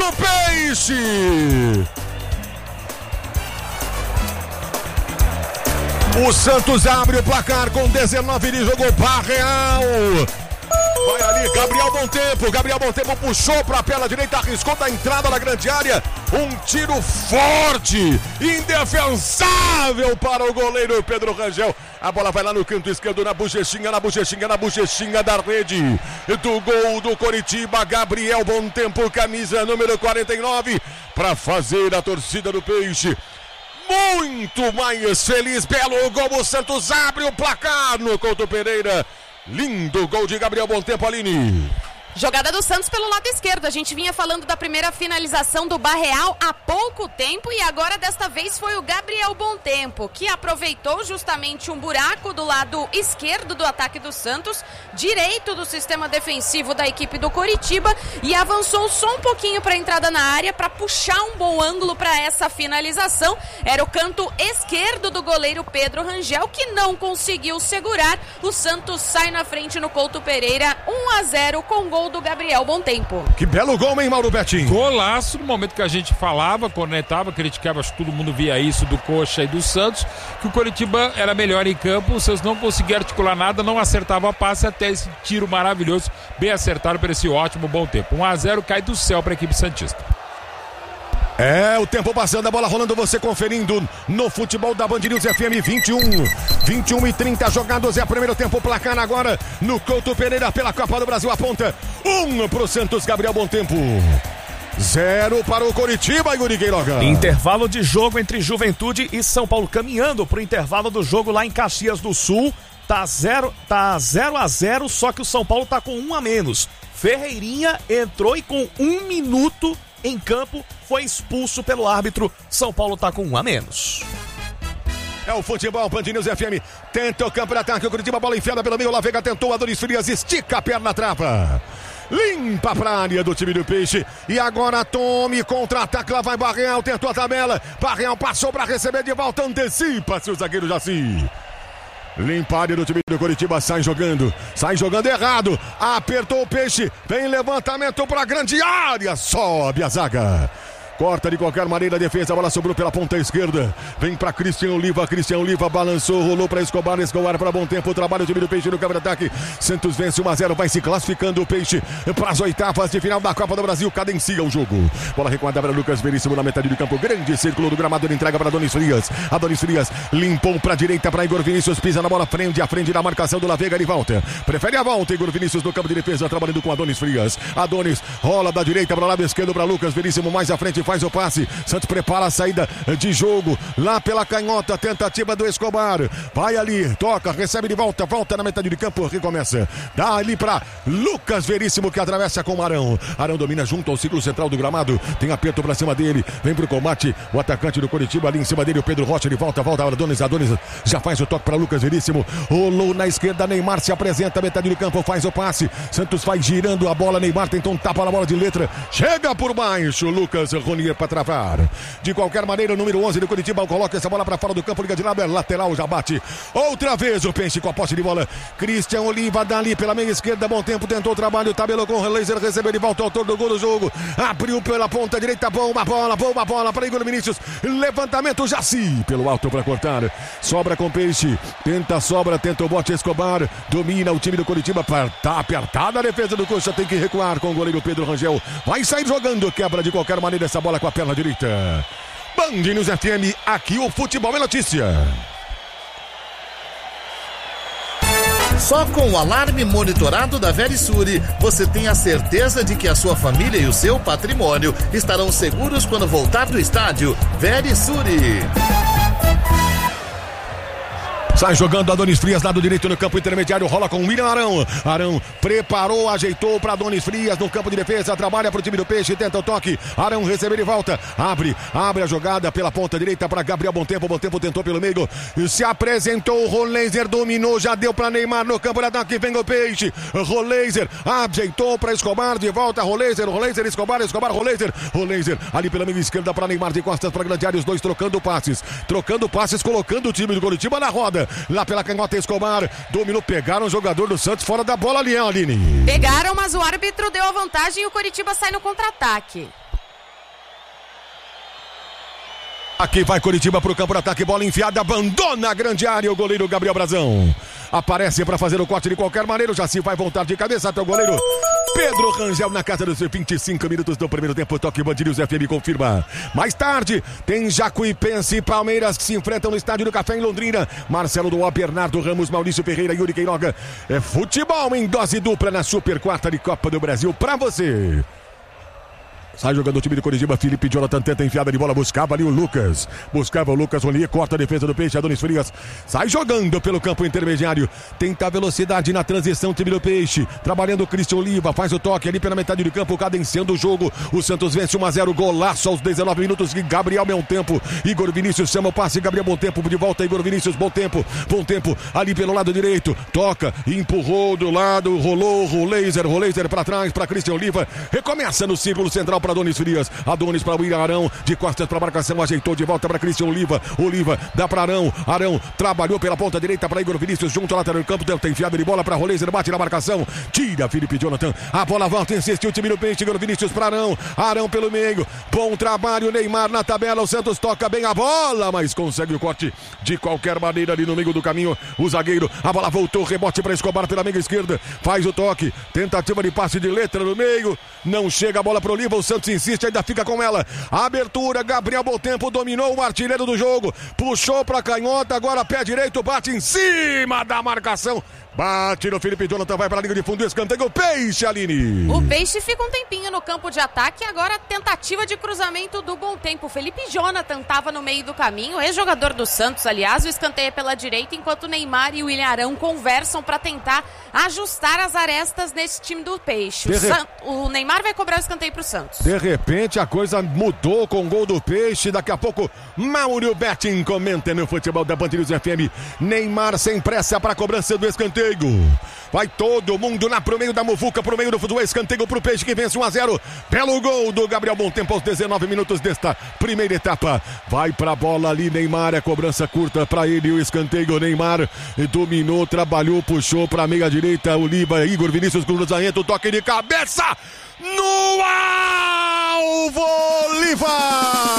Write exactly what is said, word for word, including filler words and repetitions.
do Peixe. O Santos abre o placar com dezenove de jogo. Barreal. Vai ali, Gabriel Bom Tempo. Gabriel Bom Tempo puxou para a perna direita, arriscou da entrada da grande área. Um tiro forte, indefensável para o goleiro Pedro Rangel. A bola vai lá no canto esquerdo, na bochechinha, na bochechinha, na bochechinha da rede do gol do Coritiba. Gabriel Bom Tempo, camisa número quarenta e nove, para fazer a torcida do Peixe muito mais feliz. Belo gol, o Santos abre o placar no Couto Pereira. Lindo gol de Gabriel Bom Tempo, Aline. Jogada do Santos pelo lado esquerdo. A gente vinha falando da primeira finalização do Barreal há pouco tempo e agora desta vez foi o Gabriel Bom Tempo, que aproveitou justamente um buraco do lado esquerdo do ataque do Santos, direito do sistema defensivo da equipe do Coritiba, e avançou só um pouquinho para a entrada na área para puxar um bom ângulo para essa finalização. Era o canto esquerdo do goleiro Pedro Rangel, que não conseguiu segurar. O Santos sai na frente no Couto Pereira, um a zero com gol do Gabriel Bom Tempo. Que belo gol, hein, Mauro Betinho? Golaço, no momento que a gente falava, conectava, criticava, acho que todo mundo via isso do Coxa e do Santos, que o Coritiba era melhor em campo, os Santos não conseguiam articular nada, não acertava a passe, até esse tiro maravilhoso, bem acertado por esse ótimo Bom Tempo. um a zero cai do céu para a equipe santista. É, o tempo passando, a bola rolando, você conferindo no futebol da Band News F M. vinte e um, vinte e um e trinta jogados, é o primeiro tempo, placar agora no Couto Pereira pela Copa do Brasil, aponta um pro Santos, Gabriel Bom Tempo. Zero para o Coritiba, Yuri Queiroga. Intervalo de jogo entre Juventude e São Paulo, caminhando pro intervalo do jogo lá em Caxias do Sul. Tá zero, tá zero a zero, só que o São Paulo tá com um a menos. Ferreirinha entrou e com um minuto em campo foi expulso pelo árbitro. São Paulo tá com um a menos. É o futebol, Band News F M. Tenta o campo de ataque, o Curitiba, bola enfiada pelo meio, La Vega tentou, Adonis Frias estica a perna, trava. Limpa pra área do time do Peixe. E agora tome contra-ataque, lá vai Barreal, tentou a tabela. Barreal passou pra receber de volta, antecipa-se o zagueiro Jaci. Limpa a área do time do Coritiba, sai jogando, sai jogando errado, apertou o Peixe, vem levantamento pra grande área, sobe a zaga. Corta de qualquer maneira a defesa, a bola sobrou pela ponta esquerda. Vem para Cristian Oliva, Cristian Oliva balançou, rolou para Escobar, Escobar para Bom Tempo, trabalho do time do Peixe no campo de ataque. Santos vence um a zero, vai se classificando o Peixe para as oitavas de final da Copa do Brasil, cadencia o jogo. Bola recuada para Lucas Veríssimo na metade do campo, grande círculo do gramado, ele entrega para Adonis Frias. Adonis Frias limpou para a direita para Igor Vinícius, pisa na bola, frente a frente da marcação do La Vega, ele volta. Prefere a volta, Igor Vinícius no campo de defesa, trabalhando com Adonis Frias. Adonis rola da direita para o lado esquerdo para Lucas Veríssimo, mais à frente faz o passe. Santos prepara a saída de jogo lá pela canhota, tentativa do Escobar, vai ali, toca, recebe de volta, volta na metade de campo, recomeça, dá ali para Lucas Veríssimo que atravessa com o Arão. Arão domina junto ao círculo central do gramado, tem aperto para cima dele, vem pro combate o atacante do Coritiba, ali em cima dele o Pedro Rocha, ele volta, volta, Adonis, Adonis já faz o toque para Lucas Veríssimo, rolou na esquerda, Neymar se apresenta, metade do campo, faz o passe, Santos vai girando a bola, Neymar tentou um tapa na bola de letra, chega por baixo, Lucas Ronier para travar. De qualquer maneira, o número onze do Coritiba coloca essa bola para fora do campo, liga de lado, é lateral, já bate. Outra vez o Peixe com a posse de bola. Cristian Oliva dali pela meia esquerda, Bom Tempo tentou o trabalho, tabelou com o laser, recebeu de volta o autor do gol do jogo. Abriu pela ponta direita, bomba bola, bomba bola para Igor Vinícius. Levantamento, Jaci pelo alto para cortar. Sobra com o Peixe, tenta sobra, tenta o bote Escobar, domina o time do Coritiba, tá apertada a defesa do Coxa, tem que recuar com o goleiro Pedro Rangel. Vai sair jogando, quebra de qualquer maneira essa bola com a perna direita. Band News F M, aqui o futebol é notícia. Só com o alarme monitorado da Verisure, você tem a certeza de que a sua família e o seu patrimônio estarão seguros quando voltar do estádio. Verisure. Sai jogando Adonis Frias, lado direito no campo intermediário, rola com o William Arão. Arão preparou, ajeitou para Adonis Frias no campo de defesa, trabalha para o time do Peixe, tenta o toque. Arão recebe de volta, abre, abre a jogada pela ponta direita para Gabriel Bom Tempo. Bom Tempo tentou pelo meio, se apresentou, o Roleiser dominou, já deu para Neymar no campo de ataque, vem o Peixe. Roleiser ajeitou para Escobar, de volta Roleiser, Roleiser, Escobar, Escobar, Roleiser. Roleiser ali pela meia esquerda para Neymar, de costas para grande área, os dois trocando passes, trocando passes, colocando o time do Coritiba na roda. Lá pela canhota, Escobar dominou, pegaram o jogador do Santos fora da bola ali, Aline. Pegaram, mas o árbitro deu a vantagem e o Coritiba sai no contra-ataque. Aqui vai Coritiba pro campo de ataque, bola enfiada, abandona a grande área, o goleiro Gabriel Brazão. Aparece para fazer o corte de qualquer maneira, o Jaci vai voltar de cabeça até o goleiro Pedro Rangel na casa dos vinte e cinco minutos do primeiro tempo. Toque Band News F M confirma. Mais tarde, tem Jacuipense e Palmeiras que se enfrentam no Estádio do Café em Londrina. Marcelo Doó, Bernardo Ramos, Maurício Ferreira, Yuri Queiroga. É futebol em dose dupla na Super Quarta de Copa do Brasil pra você. Sai jogando o time do Coritiba, Felipe Jonathan tenta enfiada de bola, buscava ali o Lucas. Buscava o Lucas Ronier, corta a defesa do Peixe, Adonis Frias. Sai jogando pelo campo intermediário. Tenta a velocidade na transição, time do Peixe. Trabalhando o Cristian Oliva, faz o toque ali pela metade do campo, cadenciando o jogo. O Santos vence um a zero, golaço aos dezenove minutos. Gabriel Bom Tempo. Igor Vinícius chama o passe, Gabriel Bom Tempo de volta. Igor Vinícius, Bom Tempo. Bom Tempo ali pelo lado direito. Toca, empurrou do lado, rolou, Roleiser, Roleiser para trás, para Cristian Oliva. Recomeça no círculo central para Adonis Frias, Adonis para William Arão, de costas para a marcação, ajeitou de volta para Cristian Oliva, Oliva dá para Arão, Arão trabalhou pela ponta direita para Igor Vinícius, junto ao lateral do campo, tenta enfiada de bola para Roleiser, bate na marcação, tira Felipe Jonathan, a bola volta, insistiu o time do Peixe, Igor Vinícius para Arão, Arão pelo meio, bom trabalho, Neymar na tabela, o Santos toca bem a bola, mas consegue o corte de qualquer maneira ali no meio do caminho, o zagueiro, a bola voltou, rebote para Escobar pela meia esquerda, faz o toque, tentativa de passe de letra no meio, não chega a bola para Oliva, o Santos insiste, ainda fica com ela. A abertura, Gabriel Bom Tempo dominou o artilheiro do jogo. Puxou pra canhota, agora pé direito, bate em cima da marcação. Bate no Felipe Jonathan, vai pra linha de fundo, escanteio, o Peixe, Aline. O Peixe fica um tempinho no campo de ataque, agora tentativa de cruzamento do Bom Tempo. Felipe Jonathan tava no meio do caminho, ex-jogador do Santos, aliás, o escanteio é pela direita, enquanto Neymar e o William Arão conversam pra tentar ajustar as arestas nesse time do Peixe. O, San... o Neymar vai cobrar o escanteio pro Santos. De repente a coisa mudou com o gol do Peixe, daqui a pouco Mauro Betting comenta no futebol da Band News F M. Neymar sem pressa pra cobrança do escanteio. Vai todo mundo lá pro meio da muvuca, pro meio do futebol, escanteio pro Peixe que vence um a zero pelo gol do Gabriel Bom Tempo aos dezenove minutos desta primeira etapa. Vai pra bola ali, Neymar, é cobrança curta pra ele, o escanteio, Neymar dominou, trabalhou, puxou pra meia direita, Oliva, Igor Vinícius, cruzamento, toque de cabeça no alvo, Oliva!